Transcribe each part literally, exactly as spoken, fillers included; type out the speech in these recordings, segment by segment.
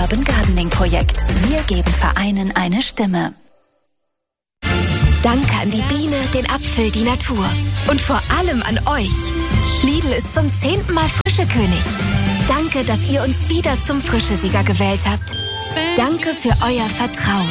Urban Gardening Projekt. Wir geben Vereinen eine Stimme. Danke an die Biene, den Apfel, die Natur. Und vor allem an euch. Lidl ist zum zehnten Mal Frischekönig. Danke, dass ihr uns wieder zum Frischesieger gewählt habt. Danke für euer Vertrauen.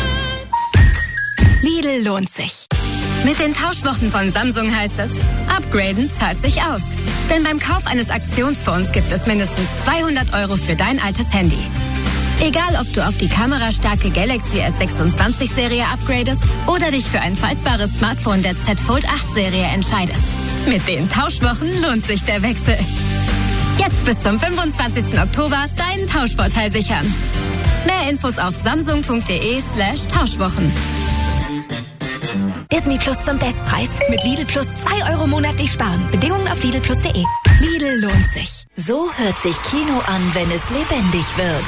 Lidl lohnt sich. Mit den Tauschwochen von Samsung heißt es, upgraden zahlt sich aus. Denn beim Kauf eines Aktionsphones gibt es mindestens zweihundert Euro für dein altes Handy. Egal, ob du auf die kamerastarke Galaxy S sechsundzwanzig Serie upgradest oder dich für ein faltbares Smartphone der Z Fold acht Serie entscheidest. Mit den Tauschwochen lohnt sich der Wechsel. Jetzt bis zum fünfundzwanzigsten Oktober deinen Tauschvorteil sichern. Mehr Infos auf samsung.de slash Tauschwochen. Disney Plus zum Bestpreis. Mit Lidl Plus zwei Euro monatlich sparen. Bedingungen auf Lidl Plus punkt de. Lidl lohnt sich. So hört sich Kino an, wenn es lebendig wird.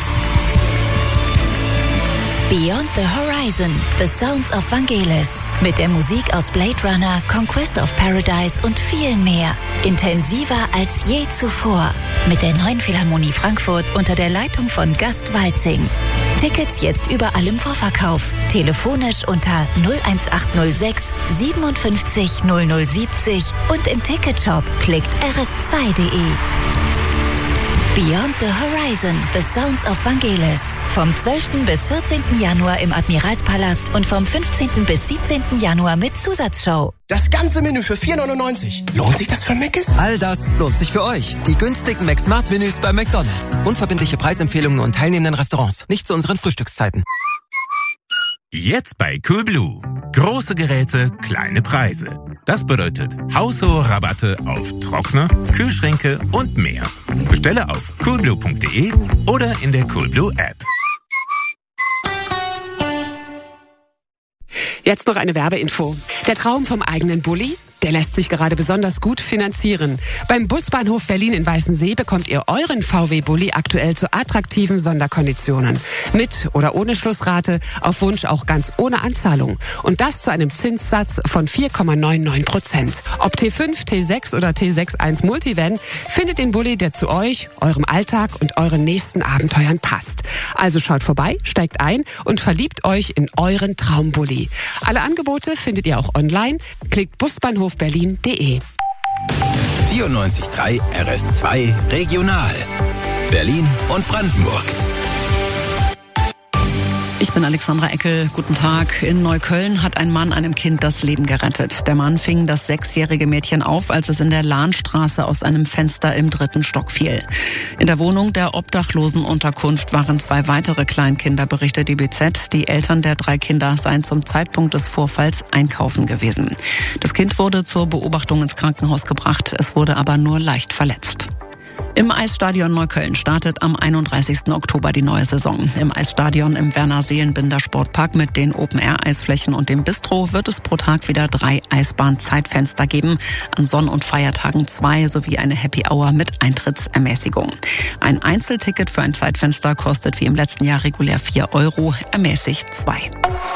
Beyond the Horizon, The Sounds of Vangelis. Mit der Musik aus Blade Runner, Conquest of Paradise und viel mehr. Intensiver als je zuvor. Mit der neuen Philharmonie Frankfurt unter der Leitung von Gast Walzing. Tickets jetzt überall im Vorverkauf. Telefonisch unter null eins acht null sechs siebenundfünfzig null null siebzig und im Ticketshop klickt r s zwei punkt de. Beyond the Horizon, The Sounds of Vangelis. Vom zwölften bis vierzehnten Januar im Admiralspalast und vom fünfzehnten bis siebzehnten Januar mit Zusatzshow. Das ganze Menü für vier neunundneunzig. Lohnt sich das für Mc's? All das lohnt sich für euch. Die günstigen McSmart-Menüs bei McDonald's. Unverbindliche Preisempfehlungen und teilnehmenden Restaurants. Nicht zu unseren Frühstückszeiten. Jetzt bei Coolblue. Große Geräte, kleine Preise. Das bedeutet haushohe Rabatte auf Trockner, Kühlschränke und mehr. Bestelle auf coolblue punkt de oder in der Coolblue App. Jetzt noch eine Werbeinfo. Der Traum vom eigenen Bulli? Der lässt sich gerade besonders gut finanzieren. Beim Busbahnhof Berlin in Weißensee bekommt ihr euren V W-Bulli aktuell zu attraktiven Sonderkonditionen. Mit oder ohne Schlussrate, auf Wunsch auch ganz ohne Anzahlung. Und das zu einem Zinssatz von vier Komma neunundneunzig Prozent. Ob T fünf, T sechs oder T sechs Punkt eins Multivan, findet den Bulli, der zu euch, eurem Alltag und euren nächsten Abenteuern passt. Also schaut vorbei, steigt ein und verliebt euch in euren Traumbulli. Alle Angebote findet ihr auch online. Klickt busbahnhof berlin punkt de. vierundneunzig Komma drei R S zwei Regional. Berlin und Brandenburg. Ich bin Alexandra Eckel. Guten Tag. In Neukölln hat ein Mann einem Kind das Leben gerettet. Der Mann fing das sechsjährige Mädchen auf, als es in der Lahnstraße aus einem Fenster im dritten Stock fiel. In der Wohnung der Obdachlosenunterkunft waren zwei weitere Kleinkinder, berichtet die B Z. Die Eltern der drei Kinder seien zum Zeitpunkt des Vorfalls einkaufen gewesen. Das Kind wurde zur Beobachtung ins Krankenhaus gebracht. Es wurde aber nur leicht verletzt. Im Eisstadion Neukölln startet am einunddreißigsten Oktober die neue Saison. Im Eisstadion im Werner-Seelenbinder Sportpark mit den Open-Air-Eisflächen und dem Bistro wird es pro Tag wieder drei Eisbahn-Zeitfenster geben. An Sonn- und Feiertagen zwei sowie eine Happy Hour mit Eintrittsermäßigung. Ein Einzelticket für ein Zeitfenster kostet wie im letzten Jahr regulär vier Euro, ermäßigt zwei.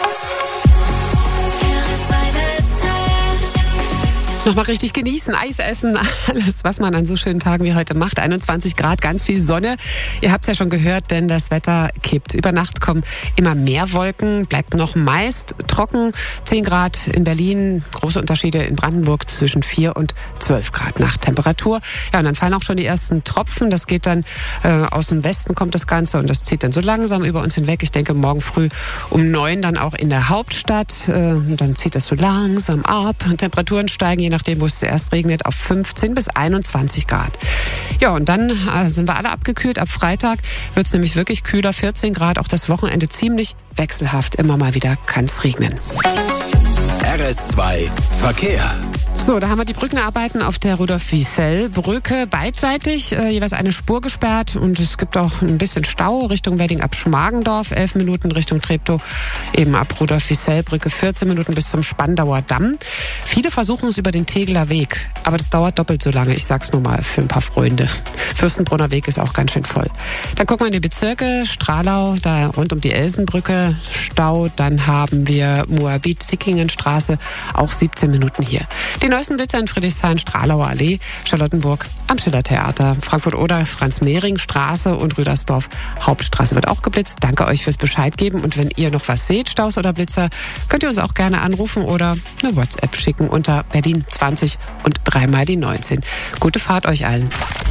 Nochmal richtig genießen, Eis essen, alles, was man an so schönen Tagen wie heute macht. einundzwanzig Grad, ganz viel Sonne. Ihr habt es ja schon gehört, denn das Wetter kippt. Über Nacht kommen immer mehr Wolken, bleibt noch meist trocken. zehn Grad in Berlin, große Unterschiede in Brandenburg zwischen vier und zwölf Grad Nachttemperatur. Ja, und dann fallen auch schon die ersten Tropfen. Das geht dann äh, aus dem Westen kommt das Ganze und das zieht dann so langsam über uns hinweg. Ich denke, morgen früh um neun dann auch in der Hauptstadt. Äh, und dann zieht das so langsam ab. Temperaturen steigen, je nachdem, wo es zuerst regnet, auf fünfzehn bis einundzwanzig Grad. Ja, und dann äh, sind wir alle abgekühlt. Ab Freitag wird es nämlich wirklich kühler, vierzehn Grad. Auch das Wochenende ziemlich wechselhaft. Immer mal wieder kann es regnen. R S zwei Verkehr. So, da haben wir die Brückenarbeiten auf der Rudolf-Wiesel-Brücke beidseitig, äh, jeweils eine Spur gesperrt und es gibt auch ein bisschen Stau Richtung Wedding ab Schmargendorf, elf Minuten Richtung Treptow, eben ab Rudolf-Wiesel-Brücke vierzehn Minuten bis zum Spandauer Damm. Viele versuchen es über den Tegeler Weg, aber das dauert doppelt so lange, ich sag's nur mal für ein paar Freunde. Fürstenbrunner Weg ist auch ganz schön voll. Dann gucken wir in die Bezirke, Stralau, da rund um die Elsenbrücke, Stau, dann haben wir Moabit-Sickingenstraße, auch siebzehn Minuten hier. Den neuesten Blitzer in Friedrichshain, Stralauer Allee, Charlottenburg am Schillertheater, Frankfurt-Oder, Franz-Mehring-Straße und Rüdersdorf Hauptstraße wird auch geblitzt. Danke euch fürs Bescheid geben. Und wenn ihr noch was seht, Staus oder Blitzer, könnt ihr uns auch gerne anrufen oder eine WhatsApp schicken unter Berlin zwanzig und dreimal die neunzehn. Gute Fahrt euch allen.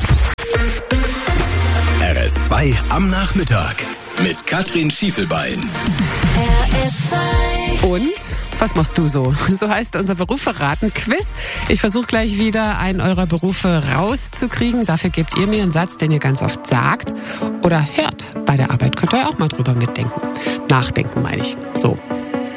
R S zwei am Nachmittag mit Katrin Schiefelbein. R S zwei. Und was machst du so? So heißt unser Berufsverraten-Quiz. Ich versuche gleich wieder einen eurer Berufe rauszukriegen. Dafür gebt ihr mir einen Satz, den ihr ganz oft sagt oder hört. Bei der Arbeit könnt ihr auch mal drüber mitdenken. Nachdenken meine ich. So.